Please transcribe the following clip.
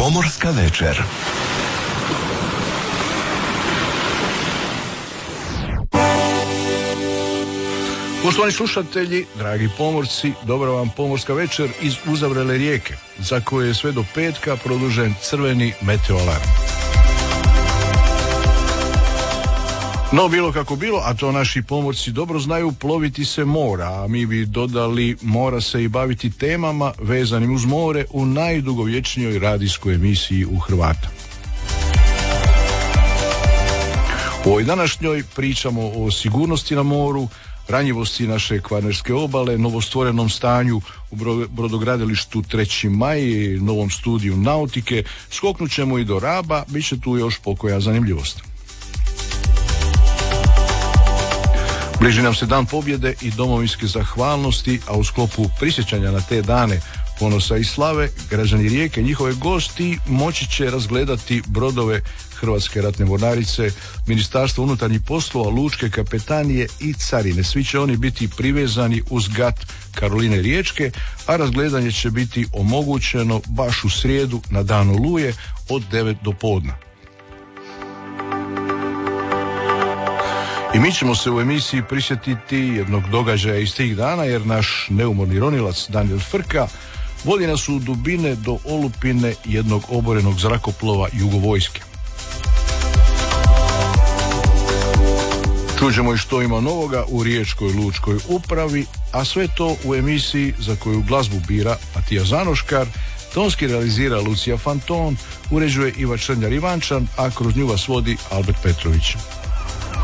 Pomorska večer. Poštovani slušatelji, dragi pomorci, dobra vam pomorska večer iz uzavrele rijeke, za koje je sve do petka produžen crveni meteoalarm. No, bilo kako bilo, a to naši pomorci dobro znaju, ploviti se mora, a mi bi dodali mora se i baviti temama vezanim uz more u najdugovječnijoj radijskoj emisiji u Hrvata. U ovoj današnjoj pričamo o sigurnosti na moru, ranjivosti naše kvarnerske obale, novostvorenom stanju u brodogradilištu 3. maj, novom studiju nautike, skoknut ćemo i do Raba, bit će tu još pokoja zanimljivost. Bliži nam se dan pobjede i domovinske zahvalnosti, a u sklopu prisjećanja na te dane ponosa i slave, građani Rijeke, njihove gosti moći će razgledati brodove Hrvatske ratne mornarice, Ministarstva unutarnjih poslova, lučke kapetanije i carine. Svi će oni biti privezani uz gat Karoline Riječke, a razgledanje će biti omogućeno baš u srijedu na dan Oluje od 9 do podne. I mi ćemo se u emisiji prisjetiti jednog događaja iz tih dana, jer naš neumorni ronilac Daniel Frka vodi nas u dubine do olupine jednog oborenog zrakoplova Jugovojske. Čućemo i što ima novoga u Riječkoj lučkoj upravi, a sve to u emisiji za koju glazbu bira Matija Zanoškar, tonski realizira Lucija Fanton, uređuje Iva Črnjar Ivančan, a kroz nju vas vodi Albert Petrović.